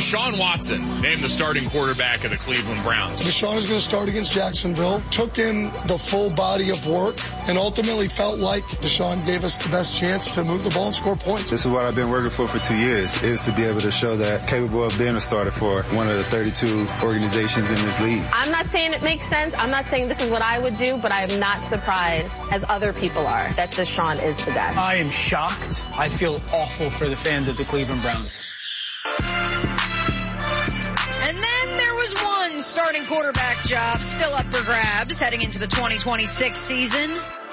Deshaun Watson named the starting quarterback of the Cleveland Browns. Deshaun is going to start against Jacksonville. Took in the full body of work and ultimately felt like Deshaun gave us the best chance to move the ball and score points. This is what I've been working for 2 years, is to be able to show that capable of being a starter for one of the 32 organizations in this league. I'm not saying it makes sense. I'm not saying this is what I would do, but I am not surprised, as other people are, that Deshaun is the guy. I am shocked. I feel awful for the fans of the Cleveland Browns. And then there was one starting quarterback job still up for grabs heading into the 2026 season.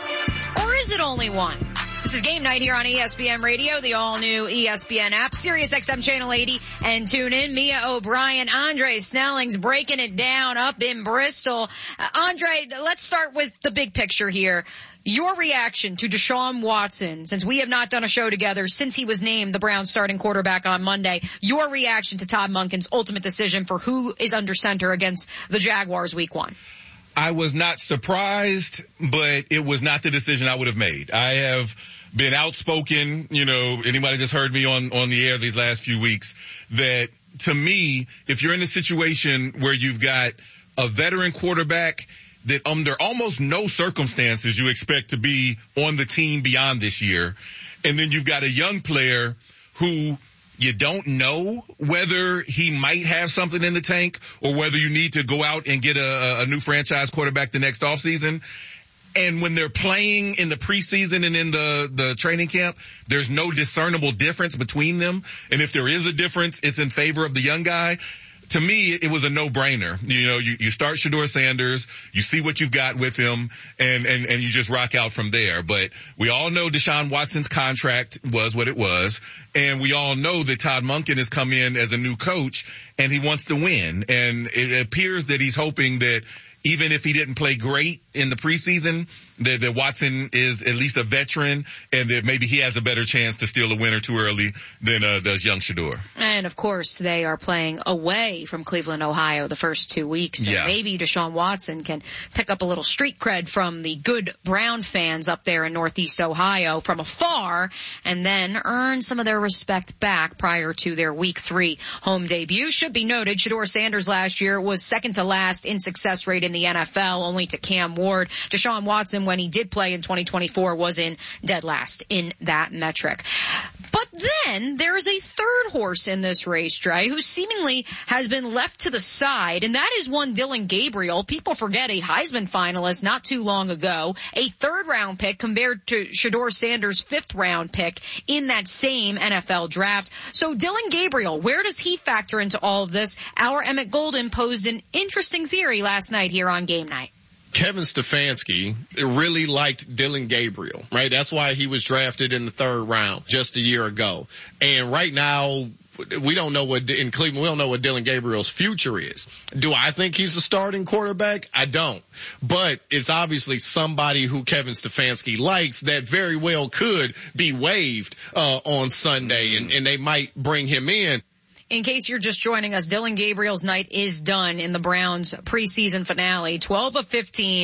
Or is it only one? This is Game Night here on ESPN Radio, the all-new ESPN app, Sirius XM Channel 80, and tune in. Mia O'Brien, Andre Snelling's breaking it down up in Bristol. Andre, let's start with the big picture here. Your reaction to Deshaun Watson, since we have not done a show together since he was named the Browns starting quarterback on Monday, your reaction to Todd Monken's ultimate decision for who is under center against the Jaguars week 1. I was not surprised, but it was not the decision I would have made. I have been outspoken, anybody that's heard me on the air these last few weeks, that to me, if you're in a situation where you've got a veteran quarterback that under almost no circumstances you expect to be on the team beyond this year, and then you've got a young player who you don't know whether he might have something in the tank or whether you need to go out and get a new franchise quarterback the next offseason. And when they're playing in the preseason and in the training camp, there's no discernible difference between them. And if there is a difference, it's in favor of the young guy. To me, it was a no-brainer. You start Shedeur Sanders, you see what you've got with him, and you just rock out from there. But we all know Deshaun Watson's contract was what it was, and we all know that Todd Monken has come in as a new coach, and he wants to win. And it appears that he's hoping that even if he didn't play great in the preseason, that Watson is at least a veteran and that maybe he has a better chance to steal a win or two early than does young Shedeur. And, of course, they are playing away from Cleveland, Ohio the first 2 weeks. So maybe Deshaun Watson can pick up a little street cred from the good Brown fans up there in Northeast Ohio from afar and then earn some of their respect back prior to their Week 3 home debut. Should be noted, Shedeur Sanders last year was second to last in success rate in the NFL, only to Cam Ward. Deshaun Watson, when he did play in 2024, was in dead last in that metric. But then there is a third horse in this race, Dre, who seemingly has been left to the side, and that is one Dillon Gabriel. People forget, a Heisman finalist not too long ago, a third-round pick compared to Shedeur Sanders' fifth-round pick in that same NFL draft. So Dillon Gabriel, where does he factor into all of this? Our Emmett Golden posed an interesting theory last night here on Game Night. Kevin Stefanski really liked Dillon Gabriel, right? That's why he was drafted in the third round just a year ago. And right now, we don't know in Cleveland, we don't know what Dillon Gabriel's future is. Do I think he's a starting quarterback? I don't. But it's obviously somebody who Kevin Stefanski likes that very well could be waived on Sunday, and they might bring him in. In case you're just joining us, Dillon Gabriel's night is done in the Browns preseason finale. 12 of 15,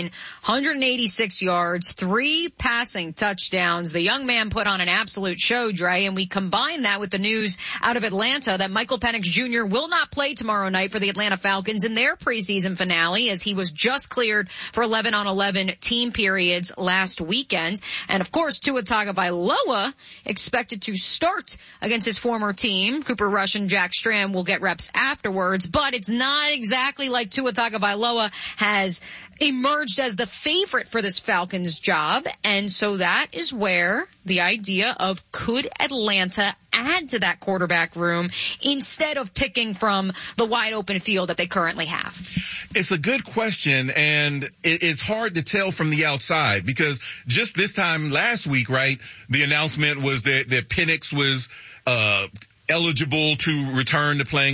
186 yards, 3 passing touchdowns. The young man put on an absolute show, Dre, and we combine that with the news out of Atlanta that Michael Penix Jr. will not play tomorrow night for the Atlanta Falcons in their preseason finale, as he was just cleared for 11-on-11 team periods last weekend. And of course, Tua Tagovailoa expected to start against his former team. Cooper Rush and Jack Strand will get reps afterwards, but it's not exactly like Tua Tagovailoa has emerged as the favorite for this Falcons job. And so that is where the idea of could Atlanta add to that quarterback room instead of picking from the wide open field that they currently have? It's a good question, and it's hard to tell from the outside because just this time last week, right, the announcement was that Penix was eligible to return to playing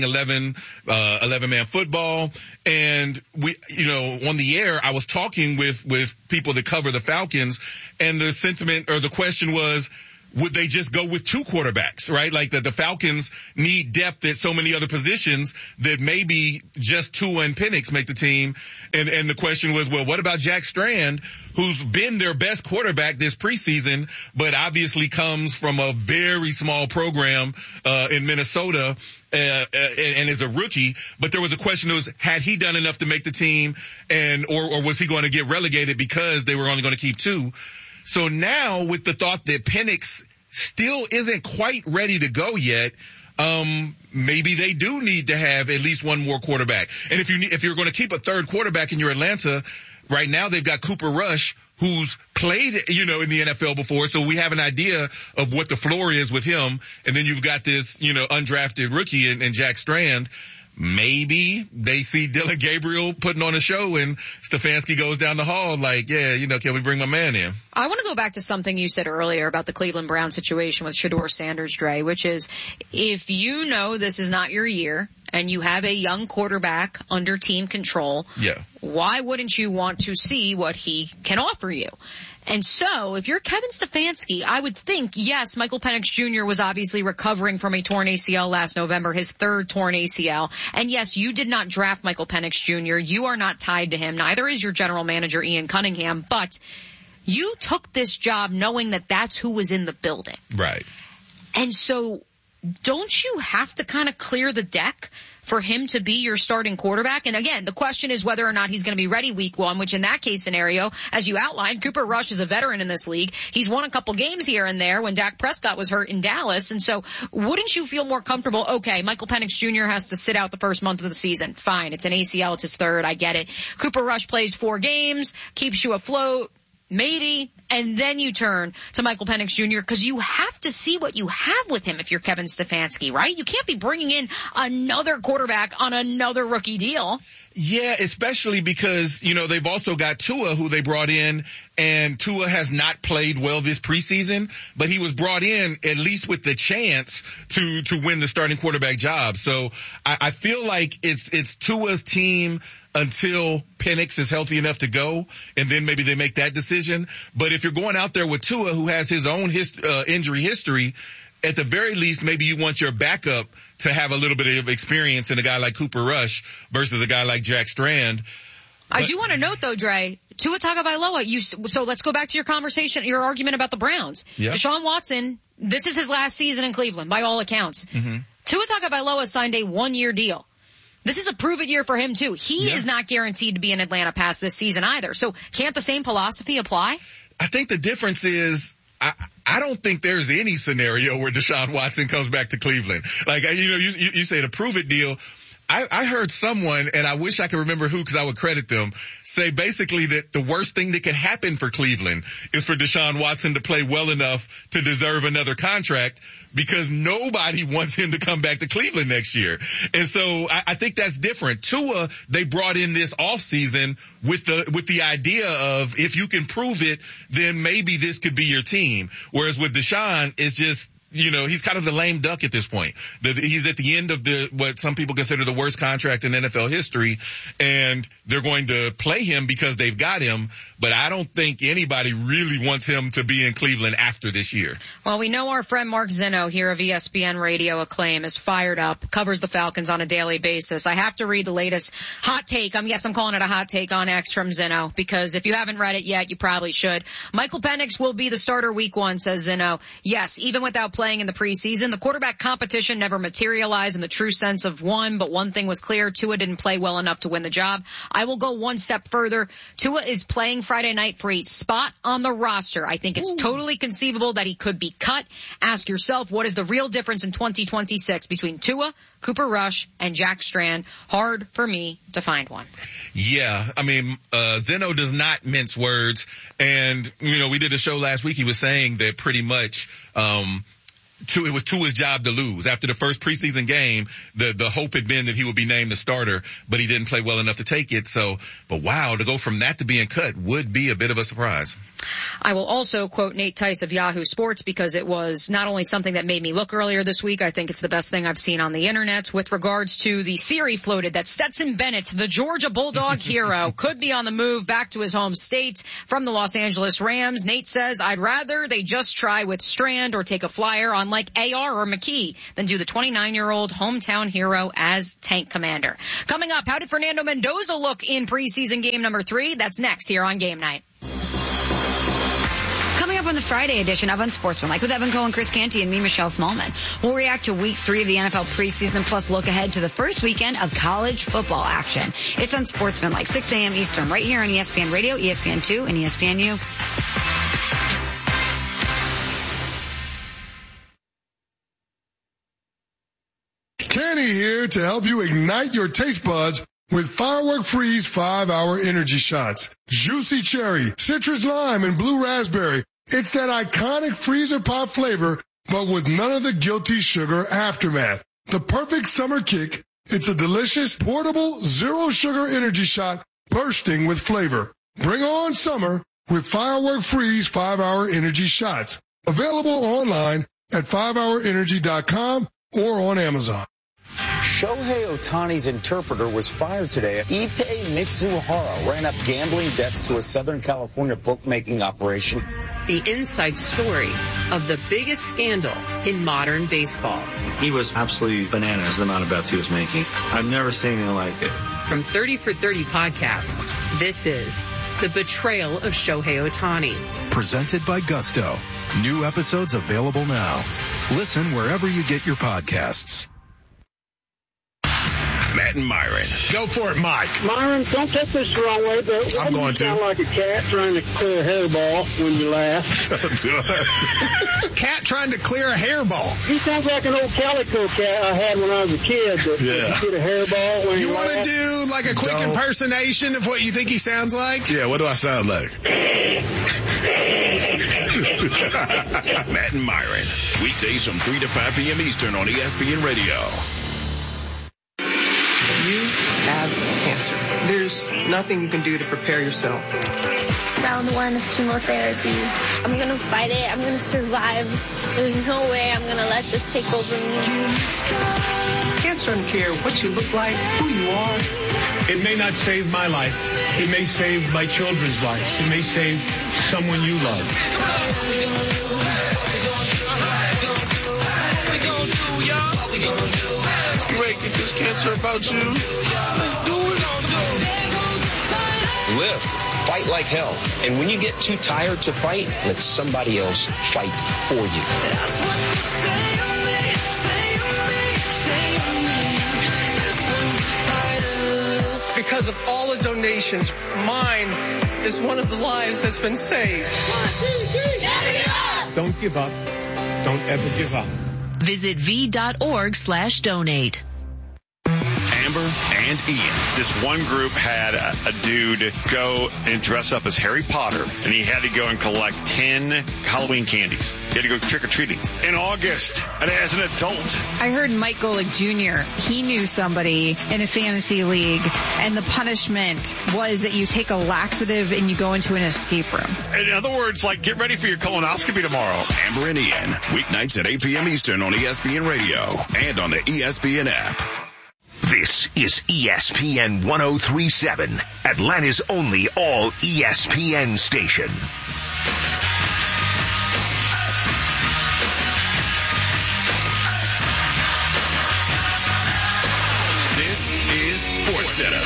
11-man football. And we, on the air, I was talking with people that cover the Falcons, and the sentiment or the question was, would they just go with 2 quarterbacks, right? Like the Falcons need depth at so many other positions that maybe just Tua and Penix make the team. And the question was, well, what about Jack Strand, who's been their best quarterback this preseason, but obviously comes from a very small program, in Minnesota, and is a rookie. But there was a question that was, had he done enough to make the team or was he going to get relegated because they were only going to keep 2? So now with the thought that Penix still isn't quite ready to go yet, maybe they do need to have at least one more quarterback. And if you're going to keep a third quarterback in your Atlanta, right now they've got Cooper Rush, who's played, in the NFL before. So we have an idea of what the floor is with him. And then you've got this, undrafted rookie in Jack Strand. Maybe they see Dillon Gabriel putting on a show and Stefanski goes down the hall like, yeah, can we bring my man in? I want to go back to something you said earlier about the Cleveland Browns situation with Shedeur Sanders, Dre, which is if you know this is not your year and you have a young quarterback under team control, why wouldn't you want to see what he can offer you? And so, if you're Kevin Stefanski, I would think, yes, Michael Penix Jr. was obviously recovering from a torn ACL last November, his 3rd torn ACL. And yes, you did not draft Michael Penix Jr. You are not tied to him. Neither is your general manager, Ian Cunningham. But you took this job knowing that that's who was in the building. Right. And so, don't you have to kind of clear the deck for him to be your starting quarterback? And again, the question is whether or not he's going to be ready week 1, which in that case scenario, as you outlined, Cooper Rush is a veteran in this league. He's won a couple games here and there when Dak Prescott was hurt in Dallas. And so wouldn't you feel more comfortable? Okay, Michael Penix Jr. has to sit out the first month of the season. Fine. It's an ACL. It's his 3rd. I get it. Cooper Rush plays 4 games, keeps you afloat. Maybe, and then you turn to Michael Penix Jr. because you have to see what you have with him if you're Kevin Stefanski, right? You can't be bringing in another quarterback on another rookie deal. Yeah, especially because, they've also got Tua, who they brought in, and Tua has not played well this preseason, but he was brought in at least with the chance to win the starting quarterback job. So I feel like it's Tua's team until Penix is healthy enough to go, and then maybe they make that decision. But if you're going out there with Tua, who has his own injury history, at the very least, maybe you want your backup to have a little bit of experience in a guy like Cooper Rush versus a guy like Jack Strand. I do want to note, though, Dre, Tua Tagovailoa, so let's go back to your argument about the Browns. Yep. Deshaun Watson, this is his last season in Cleveland, by all accounts. Mm-hmm. Tua Tagovailoa signed a 1-year deal. This is a prove-it year for him, too. He is not guaranteed to be in Atlanta past this season either. So can't the same philosophy apply? I think the difference is I don't think there's any scenario where Deshaun Watson comes back to Cleveland. Like, you say the prove-it deal. I heard someone, and I wish I could remember who because I would credit them, say basically that the worst thing that could happen for Cleveland is for Deshaun Watson to play well enough to deserve another contract because nobody wants him to come back to Cleveland next year. And so I think that's different. Tua, they brought in this offseason with the idea of if you can prove it, then maybe this could be your team. Whereas with Deshaun, it's just, he's kind of the lame duck at this point. He's at the end of what some people consider the worst contract in NFL history, and they're going to play him because they've got him, but I don't think anybody really wants him to be in Cleveland after this year. Well, we know our friend Mark Zinno here of ESPN Radio Acclaim is fired up, covers the Falcons on a daily basis. I have to read the latest hot take. I'm calling it a hot take on X from Zinno, because if you haven't read it yet, you probably should. Michael Penix will be the starter week 1, says Zinno. Yes, even without playing in the preseason, the quarterback competition never materialized in the true sense of one, but one thing was clear: Tua didn't play well enough to win the job. I will go one step further. Tua is playing Friday night for a spot on the roster. I think it's totally conceivable that he could be cut. Ask yourself, what is the real difference in 2026 between Tua, Cooper Rush, and Jack Strand? Hard for me to find one. Yeah, Zinno does not mince words. And, we did a show last week. He was saying that pretty much, it was Tua's job to lose. After the first preseason game, the hope had been that he would be named the starter, but he didn't play well enough to take it. So, but wow, to go from that to being cut would be a bit of a surprise. I will also quote Nate Tice of Yahoo Sports because it was not only something that made me look earlier this week, I think it's the best thing I've seen on the internet with regards to the theory floated that Stetson Bennett, the Georgia Bulldog hero, could be on the move back to his home state from the Los Angeles Rams. Nate says, I'd rather they just try with Strand or take a flyer on like AR or McKee than do the 29-year-old hometown hero as tank commander. Coming up, how did Fernando Mendoza look in preseason game number 3? That's next here on Game Night. Coming up on the Friday edition of Unsportsmanlike with Evan Cohen, Chris Canty, and me, Michelle Smallman. We'll react to week 3 of the NFL preseason, plus look ahead to the first weekend of college football action. It's Unsportsmanlike, 6 a.m. Eastern, right here on ESPN Radio, ESPN2, and ESPNU. Kenny here to help you ignite your taste buds with Firework Freeze 5-Hour Energy Shots. Juicy cherry, citrus lime, and blue raspberry. It's that iconic freezer pop flavor, but with none of the guilty sugar aftermath. The perfect summer kick. It's a delicious, portable, zero-sugar energy shot bursting with flavor. Bring on summer with Firework Freeze 5-Hour Energy Shots. Available online at 5hourenergy.com or on Amazon. Shohei Ohtani's interpreter was fired today. Ippei Mitsuhara ran up gambling debts to a Southern California bookmaking operation. The inside story of the biggest scandal in modern baseball. He was absolutely bananas, the amount of bets he was making. I've never seen anything like it. From 30 for 30 podcasts, this is The Betrayal of Shohei Ohtani. Presented by Gusto. New episodes available now. Listen wherever you get your podcasts. Matt and Myron. Go for it, Mike. Myron, don't take this the wrong way, but I'm going to. You sound like a cat trying to clear a hairball when you laugh. Cat trying to clear a hairball. He sounds like an old calico cat I had when I was a kid that did a hairball when you want to do like a quick impersonation of what you think he sounds like? Yeah, what do I sound like? Matt and Myron. Weekdays from 3 to 5 p.m. Eastern on ESPN Radio. You have cancer. There's nothing you can do to prepare yourself. Round 1 of chemotherapy. I'm going to fight it. I'm going to survive. There's no way I'm going to let this take over me. Cancer doesn't care what you look like, who you are. It may not save my life. It may save my children's lives. It may save someone you love. You ready to get this cancer about you? Let's do it. Live. Fight like hell. And when you get too tired to fight, let somebody else fight for you. That's what you say to me, Because of all the donations, mine is one of the lives that's been saved. 1, 2, 3, never give up. Don't give up. Don't ever give up. Visit v.org/donate. Amber and Ian. This one group had a dude go and dress up as Harry Potter, and he had to go and collect 10 Halloween candies. He had to go trick-or-treating in August, and as an adult. I heard Mike Golick Jr., he knew somebody in a fantasy league, and the punishment was that you take a laxative and you go into an escape room. In other words, like, get ready for your colonoscopy tomorrow. Amber and Ian, weeknights at 8 p.m. Eastern on ESPN Radio and on the ESPN app. This is ESPN 1037, Atlanta's only all ESPN station. This is SportsCenter.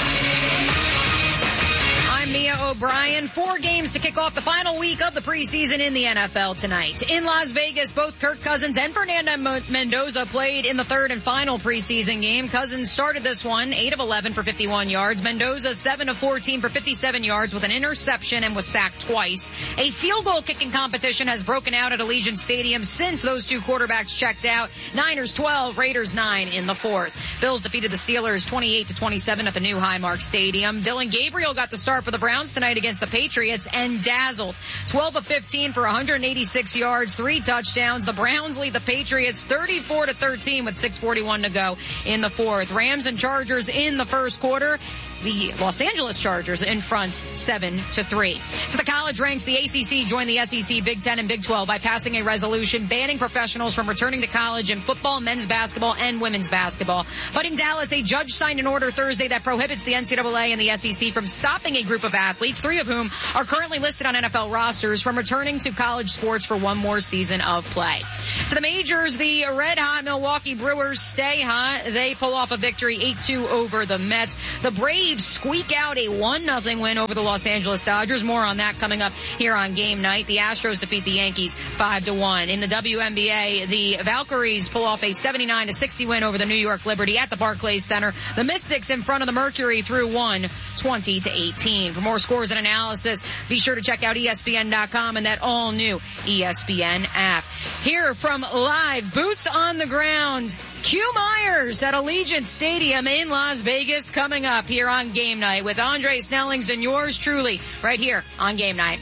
I'm Mia O'Brien. 4 games to kick off the final week of the preseason in the NFL tonight. In Las Vegas, both Kirk Cousins and Fernando Mendoza played in the third and final preseason game. Cousins started this one 8 of 11 for 51 yards. Mendoza 7 of 14 for 57 yards with an interception and was sacked twice. A field goal kicking competition has broken out at Allegiant Stadium since those two quarterbacks checked out. Niners 12, Raiders 9 in the fourth. Bills defeated the Steelers 28-27 at the new Highmark Stadium. Dylan Gabriel got the start for the Browns tonight night against the Patriots and dazzled. 12 of 15 for 186 yards, 3 touchdowns. The Browns lead the Patriots 34-13 with 6:41 to go in the fourth. Rams and Chargers in the first quarter. The Los Angeles Chargers in front 7-3. So the college ranks, the ACC joined the SEC, Big Ten, and Big 12 by passing a resolution banning professionals from returning to college in football, men's basketball, and women's basketball. But in Dallas, a judge signed an order Thursday that prohibits the NCAA and the SEC from stopping a group of athletes, 3 of whom are currently listed on NFL rosters, from returning to college sports for one more season of play. So the majors, the red-hot Milwaukee Brewers stay hot. They pull off a victory 8-2 over the Mets. The Braves squeak out a 1-0 win over the Los Angeles Dodgers. More on that coming up here on game night. The Astros defeat the Yankees 5-1. In the WNBA, the Valkyries pull off a 79-60 win over the New York Liberty at the Barclays Center. The Mystics in front of the Mercury through 20-18. For more scores and analysis, be sure to check out ESPN.com and that all-new ESPN app. Here from live, boots on the ground, Q Myers at Allegiant Stadium in Las Vegas, coming up here on Game Night with Andre Snellings and yours truly right here on Game Night.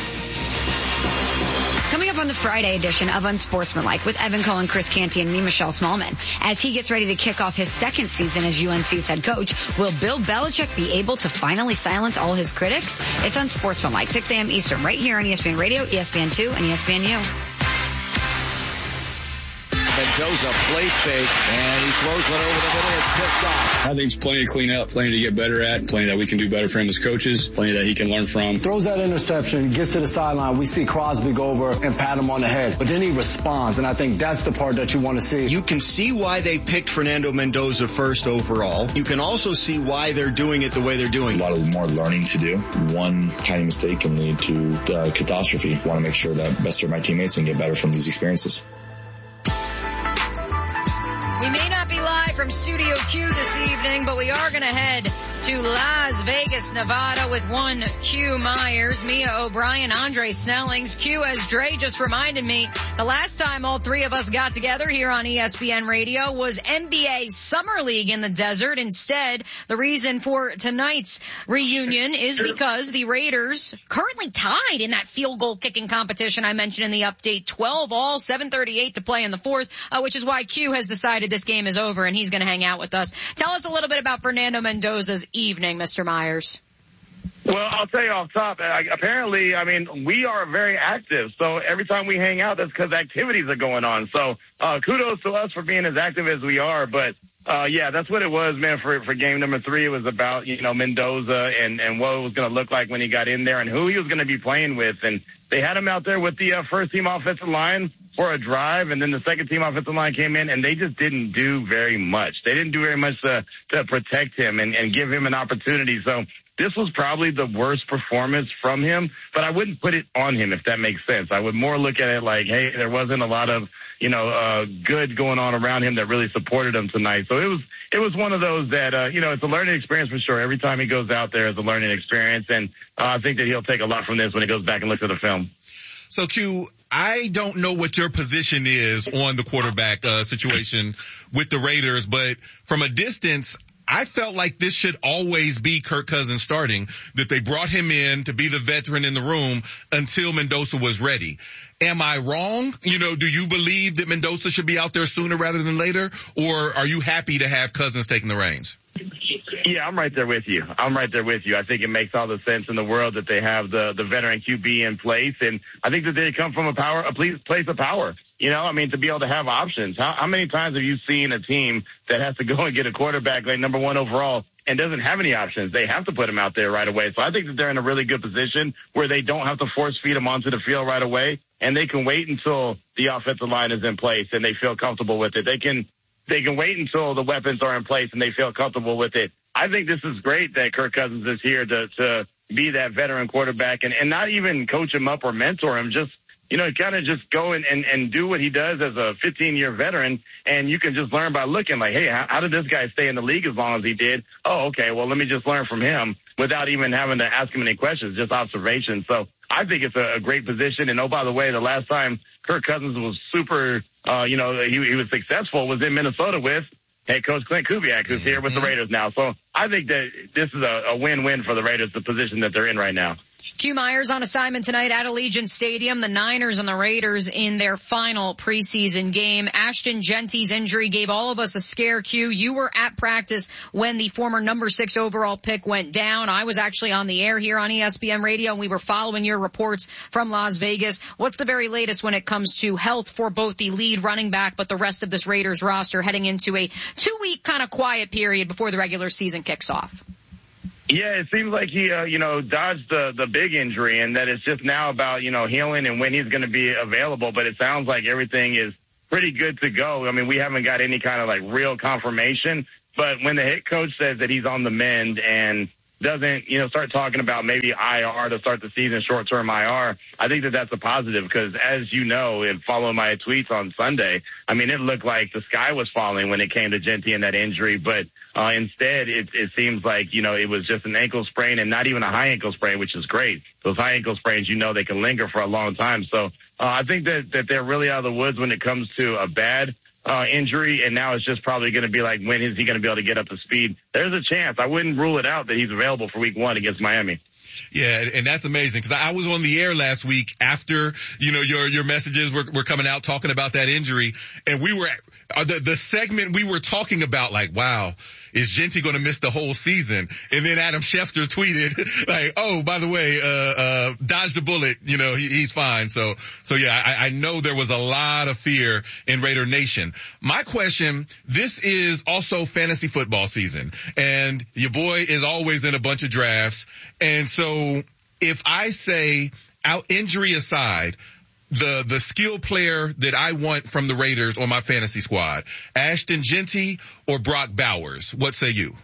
Coming up on the Friday edition of Unsportsmanlike with Evan Cohen, Chris Canty, and me, Michelle Smallman. As he gets ready to kick off his second season as UNC's head coach, will Bill Belichick be able to finally silence all his critics? It's Unsportsmanlike, 6 a.m. Eastern, right here on ESPN Radio, ESPN2, and ESPNU. Mendoza play fake, and he throws one over the middle. It's picked off. I think there's plenty to clean up, plenty to get better at, plenty that we can do better for him as coaches, plenty that he can learn from. Throws that interception, gets to the sideline. We see Crosby go over and pat him on the head, but then he responds, and I think that's the part that you want to see. You can see why they picked Fernando Mendoza first overall. You can also see why they're doing it the way they're doing. A lot of more learning to do. One tiny mistake can lead to catastrophe. I want to make sure that I best serve my teammates and get better from these experiences. We may not be live from Studio Q this evening, but we are going to head to Las Vegas, Nevada with one Q Myers, Mia O'Brien, Andre Snellings. Q, as Dre just reminded me, the last time all 3 of us got together here on ESPN Radio was NBA Summer League in the desert. Instead, the reason for tonight's reunion is because the Raiders currently tied in that field goal kicking competition I mentioned in the update. 12 all, 7:38 to play in the fourth, which is why Q has decided this game is over and he's going to hang out with us. Tell us a little bit about Fernando Mendoza's evening, Mr. Myers. Well, I'll tell you off top, apparently, we are very active. So every time we hang out, that's because activities are going on. So kudos to us for being as active as we are. But yeah, that's what it was, man, for game number 3. It was about, Mendoza and what it was going to look like when he got in there and who he was going to be playing with. And they had him out there with the first team offensive line for a drive, and then the second team offensive line came in, and they just didn't do very much. They didn't do very much to protect him and give him an opportunity. So this was probably the worst performance from him, but I wouldn't put it on him, if that makes sense. I would more look at it like, hey, there wasn't a lot of, good going on around him that really supported him tonight. So it was one of those that, it's a learning experience for sure. Every time he goes out there, it's a learning experience, and I think that he'll take a lot from this when he goes back and looks at the film. So, Q, I don't know what your position is on the quarterback situation with the Raiders, but from a distance, I felt like this should always be Kirk Cousins starting, that they brought him in to be the veteran in the room until Mendoza was ready. Am I wrong? Do you believe that Mendoza should be out there sooner rather than later, or are you happy to have Cousins taking the reins? Yeah, I'm right there with you. I think it makes all the sense in the world that they have the veteran QB in place, and I think that they come from a place of power. To be able to have options. How many times have you seen a team that has to go and get a quarterback like number 1 overall and doesn't have any options? They have to put him out there right away. So I think that they're in a really good position where they don't have to force feed him onto the field right away, and they can wait until the offensive line is in place and they feel comfortable with it. They can wait until the weapons are in place and they feel comfortable with it. I think this is great that Kirk Cousins is here to be that veteran quarterback and not even coach him up or mentor him, just kind of just go and do what he does as a 15-year veteran, and you can just learn by looking like, hey, how did this guy stay in the league as long as he did? Oh, okay, well, let me just learn from him without even having to ask him any questions, just observation. So I think it's a great position. And, oh, by the way, the last time Kirk Cousins was super, he was successful was in Minnesota with head coach Clint Kubiak, who's here with the Raiders now. So I think that this is a win-win for the Raiders, the position that they're in right now. Q Myers on assignment tonight at Allegiant Stadium. The Niners and the Raiders in their final preseason game. Ashton Genty's injury gave all of us a scare, Q. You were at practice when the former number 6 overall pick went down. I was actually on the air here on ESPN Radio, and we were following your reports from Las Vegas. What's the very latest when it comes to health for both the lead running back but the rest of this Raiders roster heading into a 2-week kind of quiet period before the regular season kicks off? Yeah, it seems like he, dodged the big injury, and that it's just now about, healing and when he's going to be available. But it sounds like everything is pretty good to go. I mean, we haven't got any kind of like real confirmation, but when the head coach says that he's on the mend and doesn't, start talking about maybe IR to start the season, short-term IR, I think that that's a positive because, as you know, and following my tweets on Sunday, I mean, it looked like the sky was falling when it came to Genty and that injury, but instead it seems like, it was just an ankle sprain and not even a high ankle sprain, which is great. Those high ankle sprains, they can linger for a long time. So I think that they're really out of the woods when it comes to a bad injury, and now it's just probably going to be like, when is he going to be able to get up to speed? There's a chance. I wouldn't rule it out that he's available for week 1 against Miami. Yeah, and that's amazing because I was on the air last week after, your messages were coming out talking about that injury, and we were the segment we were talking about, like, wow, is Genty going to miss the whole season? And then Adam Schefter tweeted like, oh, by the way, dodged a bullet, he's fine. So yeah, I know there was a lot of fear in Raider Nation. My question, this is also fantasy football season, and your boy is always in a bunch of drafts. And so if I say, out injury aside, the skill player that I want from the Raiders on my fantasy squad, Ashton Genty or Brock Bowers, what say you?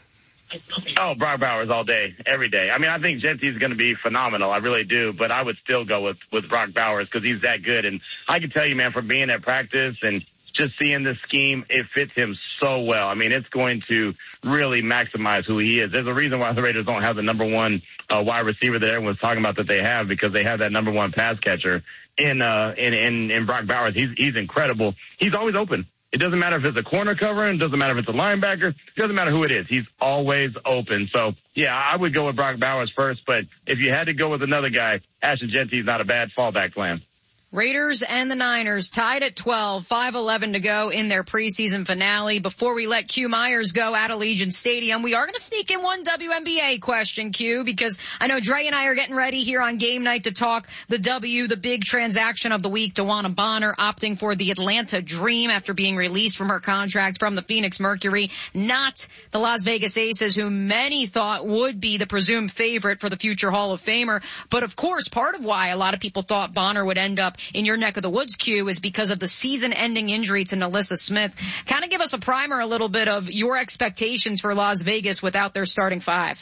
Oh, Brock Bowers all day, every day. I mean, I think Genty's going to be phenomenal. I really do. But I would still go with Brock Bowers because he's that good. And I can tell you, man, from being at practice and just seeing this scheme, it fits him so well. I mean, it's going to really maximize who he is. There's a reason why the Raiders don't have the number 1 wide receiver that everyone's talking about that they have, because they have that number 1 pass catcher in Brock Bowers. He's incredible. He's always open. It doesn't matter if it's a corner covering, it doesn't matter if it's a linebacker, it doesn't matter who it is. He's always open. So yeah, I would go with Brock Bowers first, but if you had to go with another guy, Ashton Genty is not a bad fallback plan. Raiders and the Niners tied at 12, 5:11 to go in their preseason finale. Before we let Q Myers go at Allegiant Stadium, we are going to sneak in one WNBA question, Q, because I know Dre and I are getting ready here on game night to talk the big transaction of the week. DeWanna Bonner opting for the Atlanta Dream after being released from her contract from the Phoenix Mercury, not the Las Vegas Aces, who many thought would be the presumed favorite for the future Hall of Famer. But of course, part of why a lot of people thought Bonner would end up in your neck of the woods, Q, is because of the season-ending injury to NaLyssa Smith. Kind of give us a primer a little bit of your expectations for Las Vegas without their starting 5.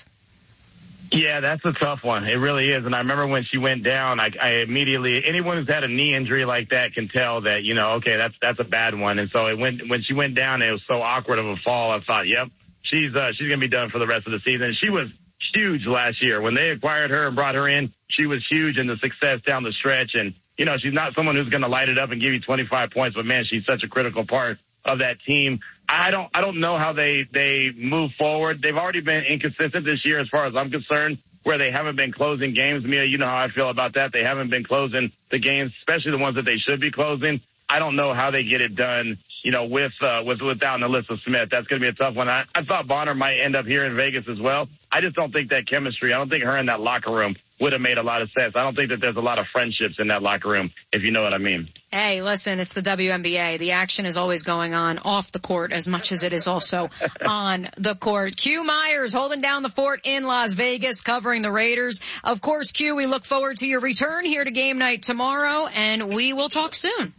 Yeah, that's a tough one. It really is. And I remember when she went down, I immediately, anyone who's had a knee injury like that can tell that, okay, that's a bad one. And so when she went down, it was so awkward of a fall. I thought, yep, she's going to be done for the rest of the season. She was huge last year. When they acquired her and brought her in, she was huge in the success down the stretch. And, she's not someone who's going to light it up and give you 25 points, but man, she's such a critical part of that team. I don't know how they move forward. They've already been inconsistent this year as far as I'm concerned, where they haven't been closing games. Mia, you know how I feel about that. They haven't been closing the games, especially the ones that they should be closing. I don't know how they get it done, without NaLyssa Smith. That's going to be a tough one. I thought Bonner might end up here in Vegas as well. I just don't think that chemistry, I don't think her in that locker room would have made a lot of sense. I don't think that there's a lot of friendships in that locker room, if you know what I mean. Hey, listen, it's the WNBA. The action is always going on off the court as much as it is also on the court. Q Myers holding down the fort in Las Vegas, covering the Raiders. Of course, Q, we look forward to your return here to game night tomorrow, and we will talk soon.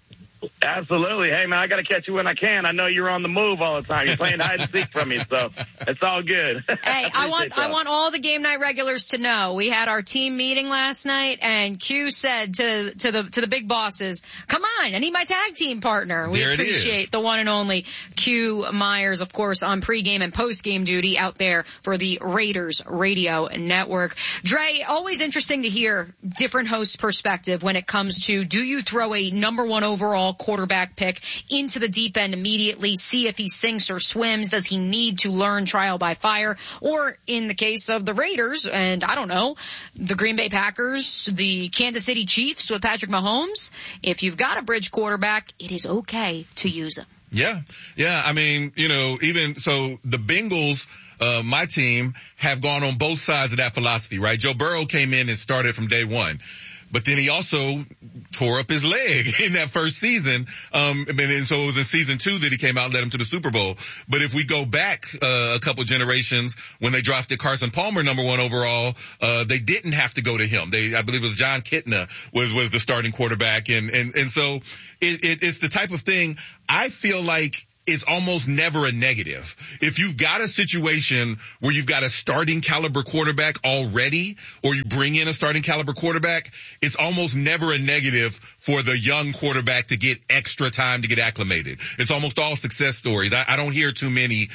Absolutely. Hey, man, I got to catch you when I can. I know you're on the move all the time. You're playing hide and seek from me, so it's all good. Hey, I want all the game night regulars to know we had our team meeting last night, and Q said to the big bosses, "Come on, I need my tag team partner." We appreciate the one and only Q Myers, of course, on pregame and postgame duty out there for the Raiders Radio Network. Dre, always interesting to hear different hosts' perspective when it comes to, do you throw a number 1 overall overall quarterback pick into the deep end immediately, see if he sinks or swims. Does he need to learn trial by fire? Or in the case of the Raiders, and I don't know, the Green Bay Packers, the Kansas City Chiefs with Patrick Mahomes, if you've got a bridge quarterback, it is okay to use him. Yeah. I mean, even so the Bengals, my team, have gone on both sides of that philosophy, right? Joe Burrow came in and started from day one. But then he also tore up his leg in that first season. And so it was in season 2 that he came out and led him to the Super Bowl. But if we go back a couple generations, when they drafted Carson Palmer number 1 overall, they didn't have to go to him. I believe it was John Kitna was the starting quarterback. And so it's the type of thing I feel like it's almost never a negative. If you've got a situation where you've got a starting caliber quarterback already, or you bring in a starting caliber quarterback, it's almost never a negative for the young quarterback to get extra time to get acclimated. It's almost all success stories. I don't hear too many,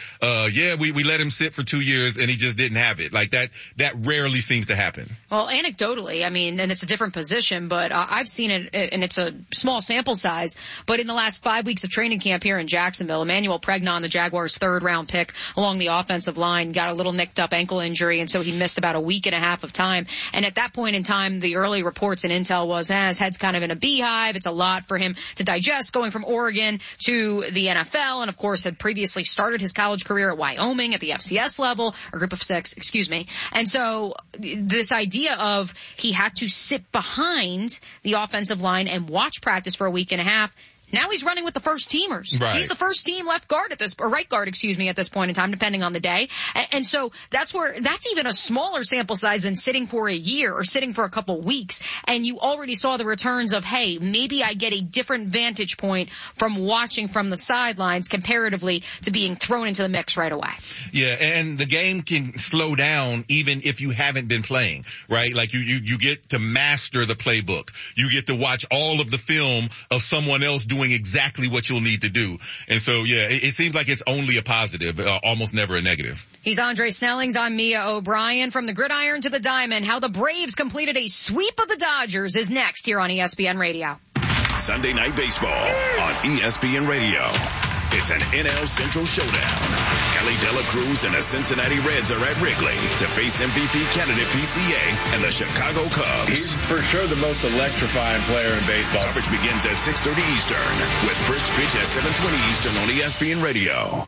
we let him sit for 2 years and he just didn't have it. Like that rarely seems to happen. Well, anecdotally, I mean, and it's a different position, but I've seen it, and it's a small sample size, but in the last 5 weeks of training camp here in Jacksonville, Emmanuel Pregnon, the Jaguars' 3rd-round pick along the offensive line, got a little nicked-up ankle injury, and so he missed about a week and a half of time. And at that point in time, the early reports and intel was, his head's kind of in a beehive. It's a lot for him to digest going from Oregon to the NFL, and of course had previously started his college career at Wyoming at the FCS level, or Group of 6, excuse me. And so this idea of he had to sit behind the offensive line and watch practice for a week and a half, now he's running with the first teamers. Right. He's the first team right guard at this point in time, depending on the day. And so that's even a smaller sample size than sitting for a year or sitting for a couple weeks. And you already saw the returns of, hey, maybe I get a different vantage point from watching from the sidelines comparatively to being thrown into the mix right away. Yeah, and the game can slow down even if you haven't been playing, right? Like you get to master the playbook. You get to watch all of the film of someone else doing exactly what you'll need to do. And so, it seems like it's only a positive, almost never a negative. He's Andre Snellings. I'm Mia O'Brien. From the gridiron to the diamond, how the Braves completed a sweep of the Dodgers is next here on ESPN Radio. Sunday Night Baseball on ESPN Radio. It's an NL Central showdown. Ellie De La Cruz and the Cincinnati Reds are at Wrigley to face MVP candidate PCA and the Chicago Cubs. He's for sure the most electrifying player in baseball. Coverage begins at 6:30 Eastern with first pitch at 7:20 Eastern on ESPN Radio.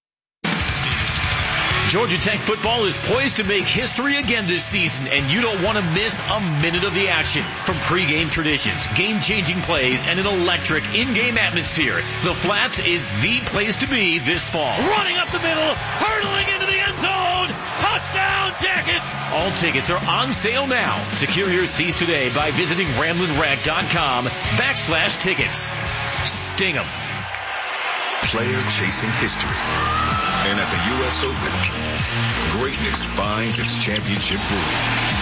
Georgia Tech football is poised to make history again this season, and you don't want to miss a minute of the action. From pregame traditions, game-changing plays, and an electric in-game atmosphere, the Flats is the place to be this fall. Running up the middle, hurtling into the end zone, touchdown Jackets! All tickets are on sale now. Secure your seats today by visiting RamblingWreck.com/tickets. Sting 'em. Player chasing history. And at the U.S. Open, greatness finds its championship groove.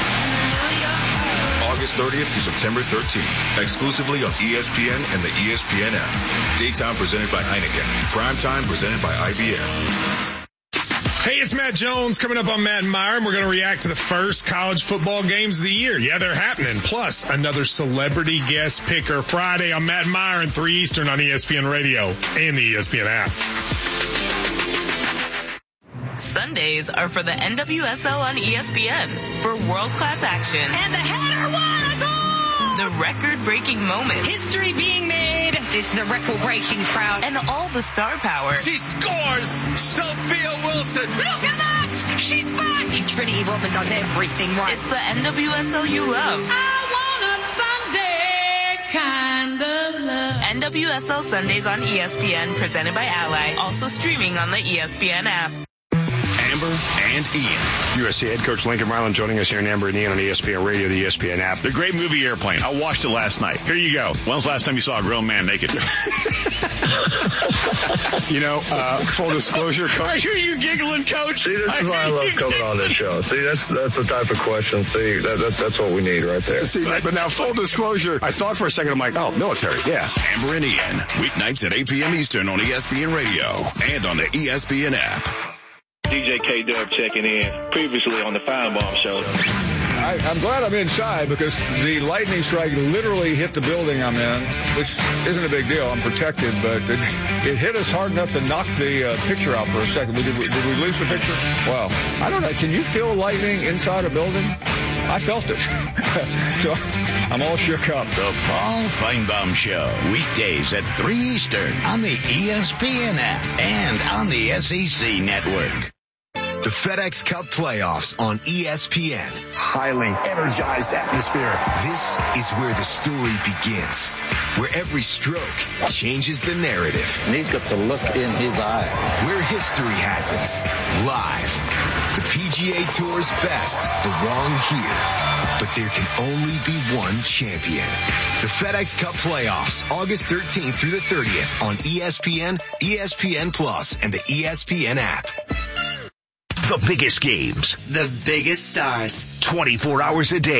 August 30th through September 13th, exclusively on ESPN and the ESPN app. Daytime presented by Heineken. Primetime presented by IBM. Hey, it's Matt Jones coming up on Matt and Myron. We're going to react to the first college football games of the year. Yeah, they're happening. Plus, another celebrity guest picker Friday on Matt and Myron, 3 Eastern on ESPN Radio and the ESPN app. Sundays are for the NWSL on ESPN for world-class action. And the header, what a goal! The record-breaking moments. History being made. It's the record-breaking crowd. And all the star power. She scores! Sophia Wilson! Look at that! She's back! Trinity Rodman does everything right. It's the NWSL you love. I want a Sunday kind of love. NWSL Sundays on ESPN, presented by Ally. Also streaming on the ESPN app. Amber and Ian. USC head coach Lincoln Riley joining us here in Amber and Ian on ESPN Radio, the ESPN app. The great movie Airplane. I watched it last night. Here you go. When's the last time you saw a grown man naked? Full disclosure, Coach. I hear you giggling, Coach. See, this is why I love coming on this show. See, that's the type of question. See, that's what we need right there. See, but now full disclosure, I thought for a second, I'm like, oh, military, yeah. Amber and Ian, weeknights at 8 p.m. Eastern on ESPN Radio and on the ESPN app. DJ K-Dub checking in, previously on the Fine Bomb Show. I'm glad I'm inside because the lightning strike literally hit the building I'm in, which isn't a big deal. I'm protected, but it hit us hard enough to knock the picture out for a second. Did we lose the picture? Wow. I don't know. Can you feel lightning inside a building? I felt it. So I'm all shook up. The Paul Feinbaum Show, weekdays at 3 Eastern on the ESPN app and on the SEC network. The FedEx Cup playoffs on ESPN. Highly energized atmosphere. This is where the story begins, where every stroke changes the narrative. And he's got the look in his eye. Where history happens, live. The PGA Tour's best belong here. But there can only be one champion. The FedEx Cup playoffs, August 13th through the 30th on ESPN, ESPN Plus, and the ESPN app. The biggest games. The biggest stars. 24 hours a day.